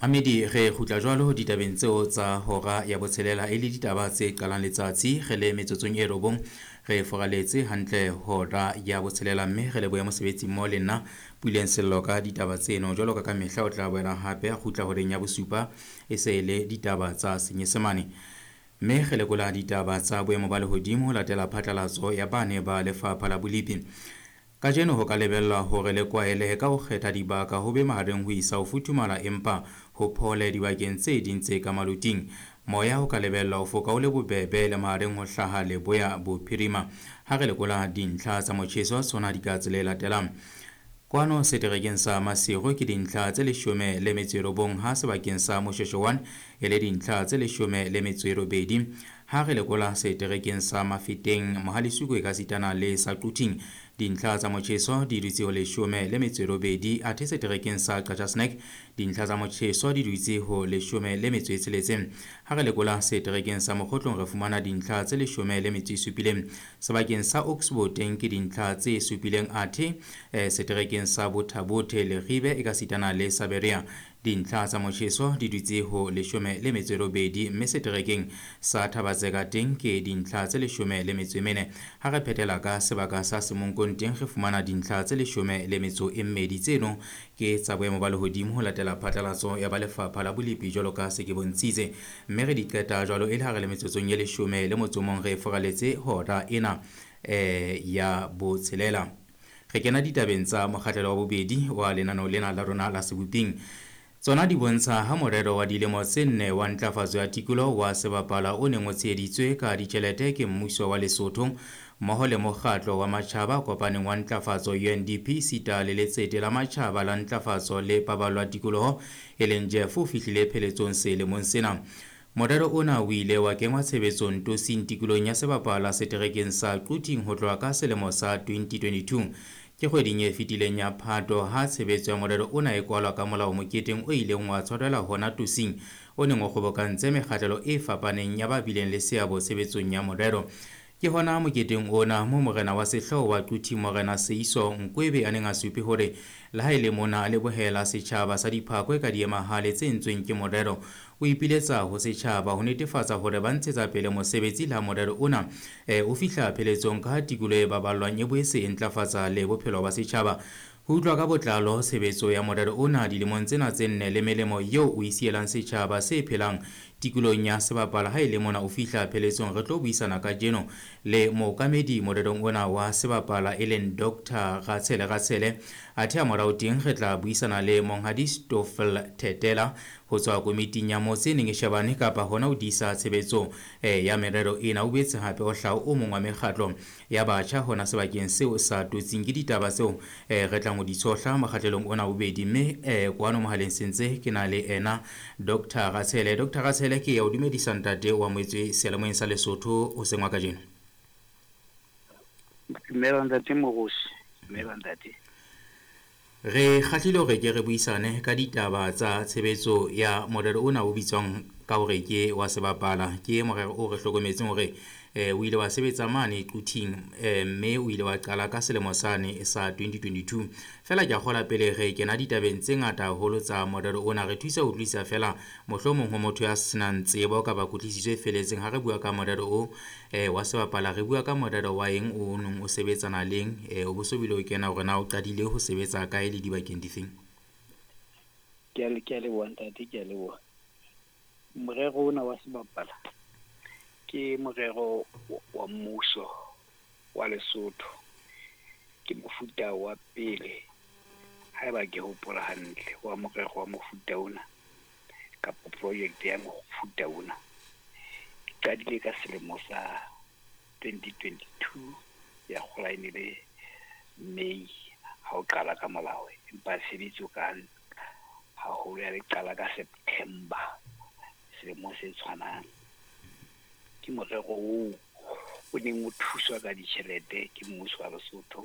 Amedi re khutla jwalo ditabeng tseo tsa hora ya botshelela e le ditaba tse qalang letsatsi re le metsotsong e robong re foraletse hantle hora ya botshelela mme re le boya mosebetsi mo le nna Puleng Sello ka ditaba tseno jwalo ka mehla o tla boela hape a khutla horeng ya bosupa e se le ditaba tsa Senyesemane mme re lekola ditaba tsa boemo ba lehodimo ho latela phatlalatso ya bane ba lefapha la bolipi. Kajeno ho ka lebellwa hore le kwaele ka ho kgetha dibaka ho be mahareng ho isa ho futhumala empa ho phole dibakeng tse ding tse ka maluting. Moya ho ka lebellwa ho foka o le bobebe le mahareng ho hlaha leboya bophirima ha re lekola dintlha tsa motjheso tsona di ka tse latelang. Kwano seterekeng sa Masego ke dintlha tse 19 ha sebakeng sa Moshweshwe 1 e le dintlha tse 12 ha re lekola seterekeng sa Mafeteng Mohalesuku e ka sitana le sa Quting dintlha tsa motjheso di dutse ho 12 athe seterekeng sa Qachasneck dintlha tsa motjheso di dutse ho 16 ha re lekola seterekeng sa Mokgotlong re fumana dintlha tse 17 sebakeng sa Oxford ke dintlha tse 7 athe seterekeng sa Bothabothe le Ribe e ka sitana le Saberia dintlha tsa motjheso di dutse ho 12 mme seterekeng sa Thabatseka teng ke dintlha tse 14 ha re phethela ka sebaka sa Semonkong teng re fumana dintlha tse 12 tseno ke tsa boemo ba lehodimo ho latela phatlalatso ya ba lefapha la bolipi jwalo ka se ke bontshitse mme re di qeta jwalo e le ha re le metsotsong ye 10 le motso mong re foraletse hora ena ya botshelela. Re kena ditabeng tsa mokgahlelo wa bobedi wa lenaneo lena la rona la seboping tsona di bontsha ha morero wa dilemo tse 4 wa ntlafatso ya tikoloho wa sebapala o neng o tsheheditswe ka ditjhelete ke mmuso wa Lesotho mmoho le mokgatlo wa matjhaba kopaneng wa ntlafatso UNDP sita le letsete la matjhaba la ntlafatso le paballo ya tikoloho e leng JEF o fihlile pheletsong selemong sena. Morero ona o ile wa kengwa tshebetsong tosing tikolohong ya sebapala seterekeng sa Quting ho tloha ka selemo sa 2022 ke kgweding e fetileng ya Phato ha tshebetso ya morero ona e kwalwa ka molao moketeng o ileng wa tshwarelwa hona tosing o neng o kgobokantse mekgahlelo e fapaneng ya ba bileng le seabo tshebetsong ya morero. Ke hona moketeng ona mo morena wa sehlooho wa Quting morena Seiso Nkwebe a neng a supe hore le ha e le mona a lebohela setjhaba sa diphako ka diemahale tse entsweng ke morero o ipiletsa ho setjhaba ho netefatsa hore ba ntshetsa pele mosebetsi la morero ona o fihla pheletsong ka ha tikoloho e baballwang e boetse e ntlafatsa le bophelo ba setjhaba. Ho utlwa ka botlalo tshebetso ya morero ona dilemong tsena tse 4 le melemo eo o isielang setjhaba se phelang tikolohong ya sebapala ha e le mona o fihla pheletsong re tlo buisana ka jeno le mookamedi morerong ona wa sebapala e leng Dr. Ratshele athe a morao teng re tla buisana le Monghadi Stoffel Tetela ho tswa komiting ya motse neng e shebane kapa hona ho disa tshebetso ya merero ena o boetse hape o hlaho o mong wa mekgatlo ya batjha hona sebakeng seo sa tutsing ke ditaba tseo re tlang ho di tshohla mokgahlelong ona bobedi mme kwano mohaleng sentse ke na le ena Dr. Ratshele ke ya o dumedisa ntate wa moetswe selemong sa Lesotho o sengwa ka jeno. Re kgahlile hore ke re buisane ka ditaba tsa tshebetso ya morero ona o bitswang ka hore ke wa sebapala ke morero o re hlokometseng hore o ile wa sebetsa mane Quting mme o ile wa qala ka selemo sane sa 2022 fela ke a kgola pele re kena ditabeng tse ngata haholo tsa morero ona re thusa ho tlisa fela mohlomong ho motho ya senang tsebo ka ba kutlwisiso e feletseng ha re bua ka morero o wa sebapala re bua ka morero wa eng o nong o sebetsana leng o boso bile o kena hore na o qadile ho sebetsa kae le dibakeng difeng. Ke a le ntate ke a leboha. Morero ona wa sebapala ke morero wa mmuso wa Lesotho ke mofuta wa pele haeba ke hopola hantle wa morero wa mofuta ona kapa project ya mofuta ona qadile ka selemo sa 2022 ya kgola ene le May ha o qala ka molao empa sebetso ka haholo ya le qala ka September selemo se tshwanang ke morero o neng o thuswa ka ditjhelete ke mmuso wa Lesotho